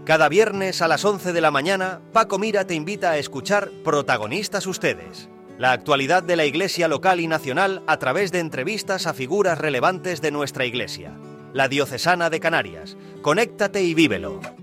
Cada viernes a las 11 de la mañana, Paco Mira te invita a escuchar Protagonistas Ustedes. La actualidad de la Iglesia local y nacional a través de entrevistas a figuras relevantes de nuestra Iglesia. La Diocesana de Canarias. Conéctate y vívelo.